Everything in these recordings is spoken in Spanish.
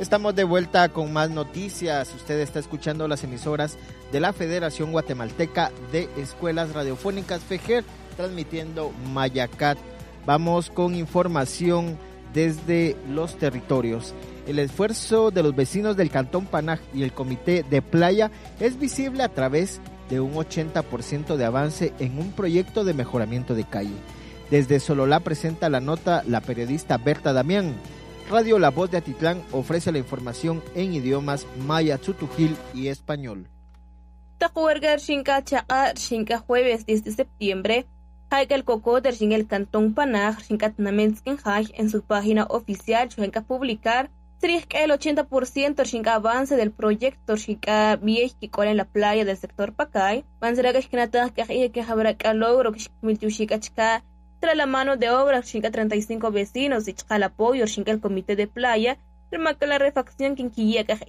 Estamos de vuelta con más noticias. Usted está escuchando las emisoras de la Federación Guatemalteca de Escuelas Radiofónicas, FEGER, transmitiendo Mayacat. Vamos con información desde los territorios. El esfuerzo de los vecinos del Cantón Panaj y el Comité de Playa es visible a través de un 80% de avance en un proyecto de mejoramiento de calle. Desde Sololá presenta la nota la periodista Berta Damián. Radio La Voz de Atitlán ofrece la información en idiomas maya, tzutujil y español. Jueves 10 de septiembre, el Coco en el Cantón Panaj, en su página oficial, publicar el 80% avance del proyecto en la playa del sector Pacay. Tras la mano de obra, 35 vecinos y el apoyo el comité de playa, remarca la refacción que quería que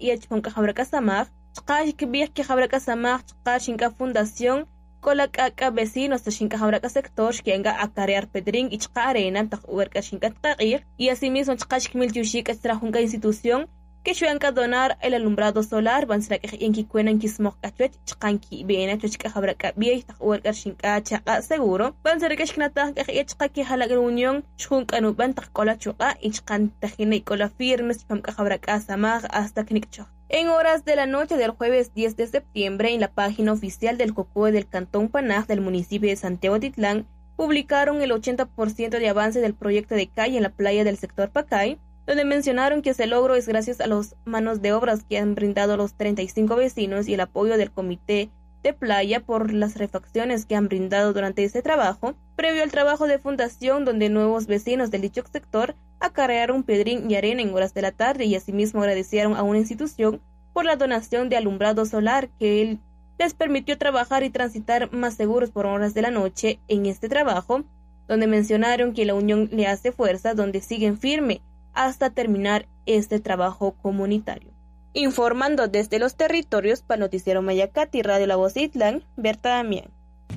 fundación con la vecinos de sector que acarear pedrín y arena y asimismo institución que shuanka donar el alumbrado solar van ser que en kikuenan kismok kachwet chkanki bena chuchka habraka biy tawerka shinka chaqa seguro van ser que shknata que chqaki hala unión shkunkanu ban taqola chuqa y chkan tajine cola firmes pamka habraka samag hasta knikcho. En horas de la noche del jueves 10 de septiembre, en la página oficial del COCOE del Cantón Panaj del municipio de Santiago Atitlán, publicaron el 80% de avance del proyecto de calle en la playa del sector Pacay, donde mencionaron que ese logro es gracias a las manos de obras que han brindado los 35 vecinos y el apoyo del comité de playa por las refacciones que han brindado durante este trabajo, previo al trabajo de fundación donde nuevos vecinos del dicho sector acarrearon pedrín y arena en horas de la tarde y asimismo agradecieron a una institución por la donación de alumbrado solar que les permitió trabajar y transitar más seguros por horas de la noche en este trabajo, donde mencionaron que la unión le hace fuerza, donde siguen firme hasta terminar este trabajo comunitario. Informando desde los territorios para Noticiero Mayacat y Radio La Voz de Atitlán, Berta Damián.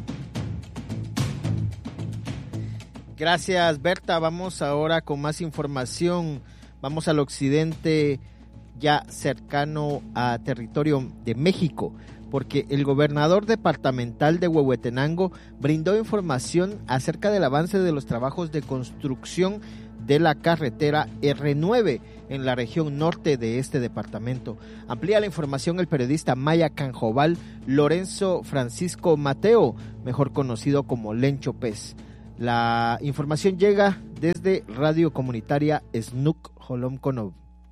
Gracias, Berta. Vamos ahora con más información. Vamos al occidente, ya cercano a territorio de México, porque el gobernador departamental de Huehuetenango brindó información acerca del avance de los trabajos de construcción de la carretera R9 en la región norte de este departamento. Amplía la información el periodista maya canjobal Lorenzo Francisco Mateo, mejor conocido como Lencho Pez. La información llega desde Radio Comunitaria Snook Holom Konov.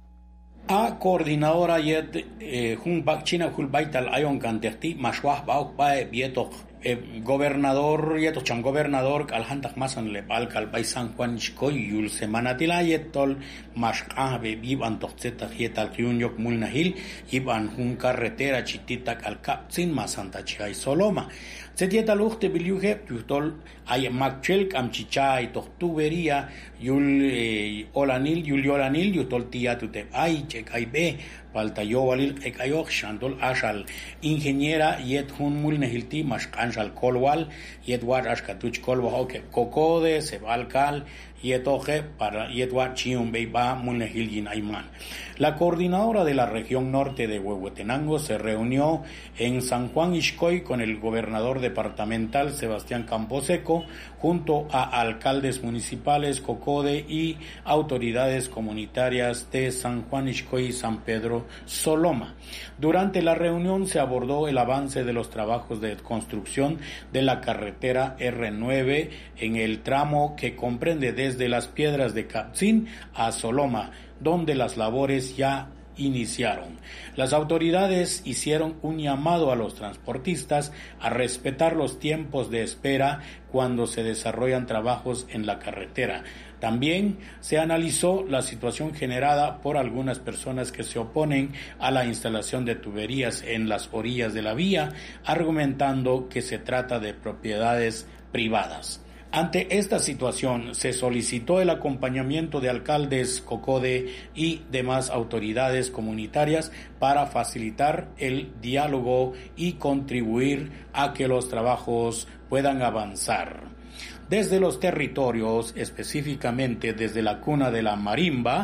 A coordinadora yet China Hulbaital Ayon Canterti, Mashwah Bauk Bae Bietok, gobernador yeto chan gobernador alhantak masan le balkal bai San Juan Xcoy yul semana tila yetol mashqah be biban toxeta yetal kyunyok mulnahil iban hun carretera chitita alkapsin masanta chay soloma setieta luchte bilyuhe yutol ay makchel kamchichay toxtuberia yul olanil yutol tiatute ay chekay be falta yo walil ekayoch shandol ashal ingeniera yet hun mulnahilti mashqanshal kolwal yet war ashkatuch kolwa hoke kokode sebalkal yetoje para yetwar chiun beiba mulnahilin ayman. La coordinadora de la región norte de Huehuetenango se reunió en San Juan Ixcoy con el gobernador departamental Sebastián Camposeco junto a alcaldes municipales Cocode y autoridades comunitarias de San Juan Ixcoy y San Pedro Soloma. Durante la reunión se abordó el avance de los trabajos de construcción de la carretera R9 en el tramo que comprende desde las Piedras de Captzin a Soloma, donde las labores ya iniciaron. Las autoridades hicieron un llamado a los transportistas a respetar los tiempos de espera cuando se desarrollan trabajos en la carretera. También se analizó la situación generada por algunas personas que se oponen a la instalación de tuberías en las orillas de la vía, argumentando que se trata de propiedades privadas. Ante esta situación, se solicitó el acompañamiento de alcaldes, Cocode y demás autoridades comunitarias para facilitar el diálogo y contribuir a que los trabajos puedan avanzar. Desde los territorios, específicamente desde la cuna de la marimba,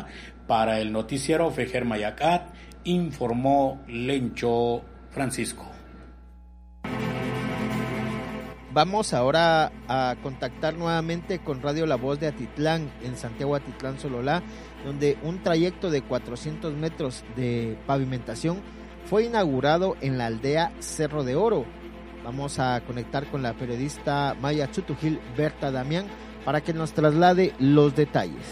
Para el noticiero Fejer Mayacat, informó Lencho Francisco. Vamos ahora a contactar nuevamente con Radio La Voz de Atitlán, en Santiago Atitlán Sololá, donde un trayecto de 400 metros de pavimentación fue inaugurado en la aldea Cerro de Oro. Vamos a conectar con la periodista Maya Chutujil Berta Damián para que nos traslade los detalles.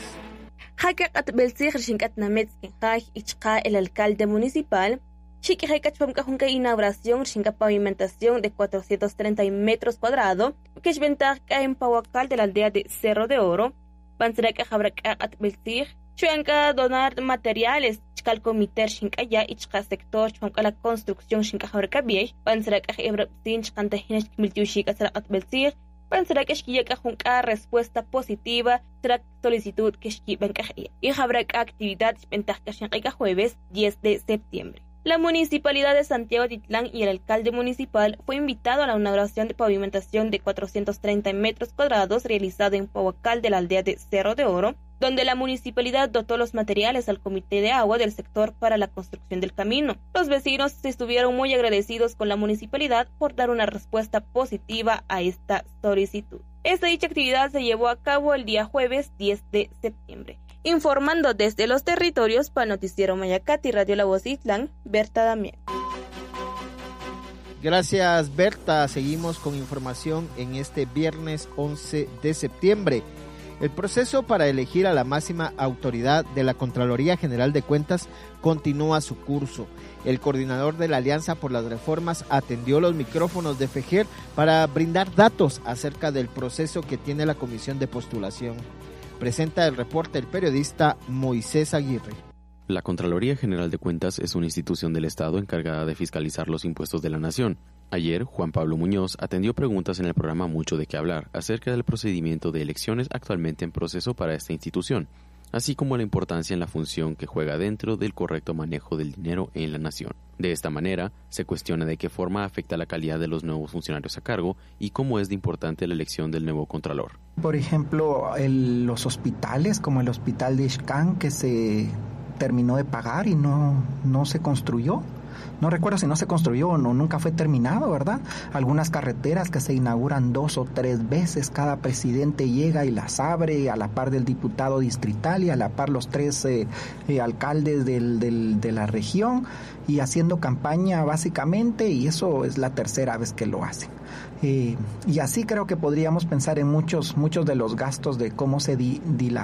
El alcalde municipal inauguración pavimentación de 430 metros cuadrados, que es ventaja en Pahuacal de la aldea de Cerro de Oro. Chuanca donar materiales, chcal comiter shinkaya y chka sector chuanca la construcción shinkajabraka biech, panzrak ebrapsin chkantahinesh kimiltiushika sarakat belzir, panzrak eshkiyaka junka respuesta positiva, trak solicitud que shkibankaja. Y jabraka actividad ventaja shinkaka jueves 10 de septiembre. La Municipalidad de Santiago Atitlán y el alcalde municipal fue invitado a la inauguración de pavimentación de 430 metros cuadrados realizado en Pahuacal de la aldea de Cerro de Oro, donde la municipalidad dotó los materiales al comité de agua del sector para la construcción del camino. Los vecinos se estuvieron muy agradecidos con la municipalidad por dar una respuesta positiva a esta solicitud. Esta dicha actividad se llevó a cabo el día jueves 10 de septiembre. Informando desde los territorios para Noticiero Mayacat y Radio La Voz de Atitlán, Berta Damián. Gracias, Berta. Seguimos con información en este viernes 11 de septiembre. El proceso para elegir a la máxima autoridad de la Contraloría General de Cuentas continúa su curso. El coordinador de la Alianza por las Reformas atendió los micrófonos de Fejer para brindar datos acerca del proceso que tiene la comisión de postulación. Presenta el reporte el periodista Moisés Aguirre. La Contraloría General de Cuentas es una institución del Estado encargada de fiscalizar los impuestos de la nación. Ayer, Juan Pablo Muñoz atendió preguntas en el programa Mucho de qué hablar acerca del procedimiento de elecciones actualmente en proceso para esta institución, así como la importancia en la función que juega dentro del correcto manejo del dinero en la nación. De esta manera, se cuestiona de qué forma afecta la calidad de los nuevos funcionarios a cargo y cómo es de importante la elección del nuevo Contralor. Por ejemplo, los hospitales, como el hospital de Ixcán, que se terminó de pagar y no se construyó. No recuerdo si no se construyó o no, nunca fue terminado, ¿verdad? Algunas carreteras que se inauguran 2 o 3 veces, cada presidente llega y las abre a la par del diputado distrital y a la par los 3 alcaldes de la región y haciendo campaña básicamente, y eso es la tercera vez que lo hacen. Y así creo que podríamos pensar en muchos de los gastos de cómo se dilata